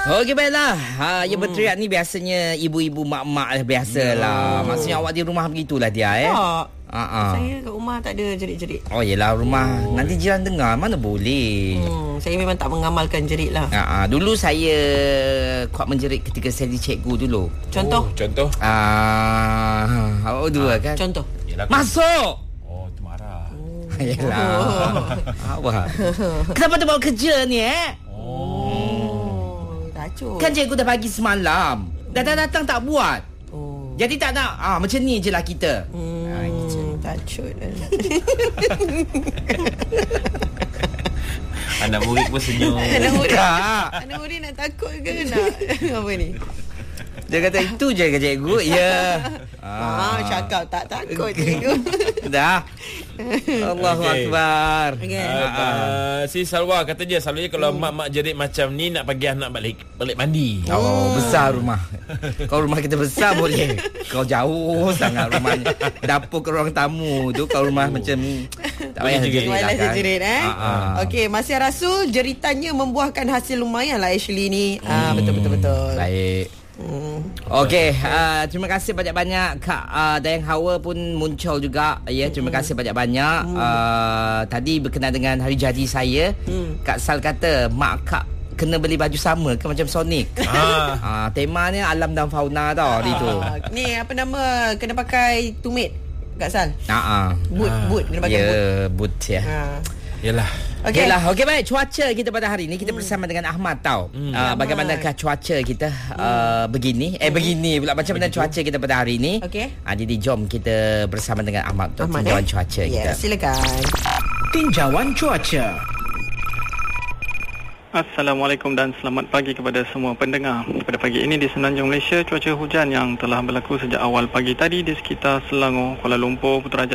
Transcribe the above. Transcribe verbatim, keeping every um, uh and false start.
Okey, baiklah. Ha, yang hmm. berteriak ni biasanya ibu-ibu, mak-mak biasalah. Hmm. Maksudnya awak di rumah begitulah dia eh. Tak. Ha. Saya kat rumah tak ada jerit-jerit. Oh, yelah rumah. Oh. Nanti jiran dengar mana boleh. Hmm, saya memang tak mengamalkan jerit lah. Ha, dulu saya kuat menjerit ketika saya di cikgu dulu. Contoh? Oh, contoh? Ah, awak dua kan? Contoh? Yelah, masuk. Oh, tu marah. Oh. Yelah. Awak. Kenapa tu bawa kerja ni eh? Oh. Tajuk. Kan cikgu dah bagi semalam. Datang-datang tak buat. Oh. Jadi tak nak. Ah, macam ni je lah kita. Hmm. Tacut. Anak murid pun senyum. Anak murid, anak murid nak takut ke nak apa ni? Dia kata itu je ke cikgu? Ya. Ah, cakap tak takut cikgu. Dah. Allahu okay. Akbar. Okay. Uh, uh, si Salwa kata je selalunya kalau hmm. mak-mak jerit macam ni nak bagi anak balik balik mandi. Oh, hmm. besar rumah. Kalau rumah kita besar boleh. Kalau jauh sangat rumahnya. Dapur ke ruang tamu tu kalau rumah oh. macam tak payah jerit. Malas kan? jerit eh. Uh-huh. Okey, Masih Rasul jeritannya membuahkan hasil lumayan lah Ashley ni. Ah, hmm. betul betul betul. Baik. Hmm. Okey, uh, terima kasih banyak-banyak Kak uh, Dayang Hawa pun muncul juga. Ya, terima hmm. kasih banyak-banyak. Hmm. Uh, tadi berkenaan dengan hari jadi saya, hmm. Kak Sal kata mak Kak kena beli baju sama ke macam Sonic. Ah. uh, temanya alam dan fauna tau hari tu. Ni apa nama, kena pakai tumit Kak Sal. Ha ah. Boot, boot kena pakai yeah, boot. Ya, boot ya. Ha. Yalah. Okey lah. Okey, baik. Cuaca kita pada hari ni kita hmm. bersama dengan Ahmad tau. Hmm. Uh, bagaimanakah cuaca kita uh, begini? Eh hmm. begini pula macam mana cuaca kita pada hari ni? Okey. Ah, jadi jom kita bersama dengan Ahmad untuk Ahmad, tinjauan eh? cuaca yeah, kita. Silakan. Tinjauan cuaca. Assalamualaikum dan selamat pagi kepada semua pendengar. Pada pagi ini di Semenanjung Malaysia, cuaca hujan yang telah berlaku sejak awal pagi tadi di sekitar Selangor, Kuala Lumpur, Putrajaya